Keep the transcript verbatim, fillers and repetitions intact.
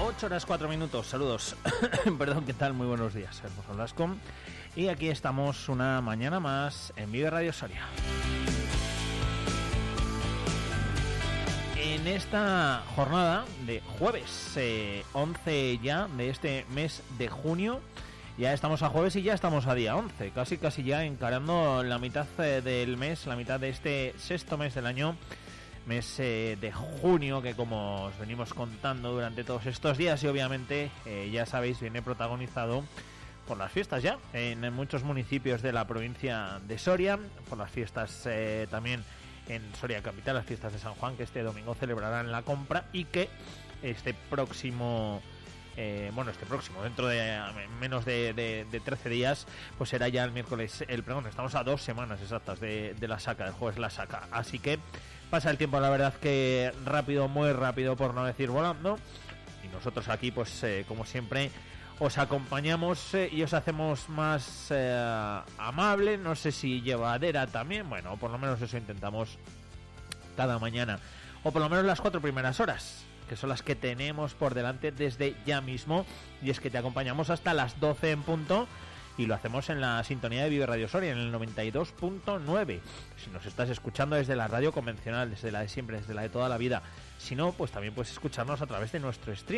ocho horas cuatro minutos, saludos. Perdón, ¿qué tal? Muy buenos días, Hermoso Blasco. Y aquí estamos una mañana más en Vive Radio Soria. En esta jornada de jueves eh, once ya de este mes de junio, ya estamos a jueves y ya estamos a día once, casi casi ya encarando la mitad eh, del mes, la mitad de este sexto mes del año, mes eh, de junio, que como os venimos contando durante todos estos días y obviamente eh, ya sabéis, viene protagonizado por las fiestas ya en muchos municipios de la provincia de Soria, por las fiestas eh, también en Soria Capital, las fiestas de San Juan, que este domingo celebrarán la compra y que este próximo, eh, bueno, este próximo, dentro de eh, menos de, de, de trece días, pues será ya el miércoles, el pregón. Estamos a dos semanas exactas de, de la saca, del jueves la saca. Así que pasa el tiempo, la verdad que rápido, muy rápido, por no decir volando. Y nosotros aquí, pues eh, como siempre, os acompañamos eh, y os hacemos más eh, amable, no sé si llevadera también, bueno, por lo menos eso intentamos cada mañana, o por lo menos las cuatro primeras horas, que son las que tenemos por delante desde ya mismo, y es que te acompañamos hasta las doce en punto, y lo hacemos en la sintonía de Vive Radio Soria, en el noventa y dos punto nueve. Si nos estás escuchando desde la radio convencional, desde la de siempre, desde la de toda la vida, si no, pues también puedes escucharnos a través de nuestro stream.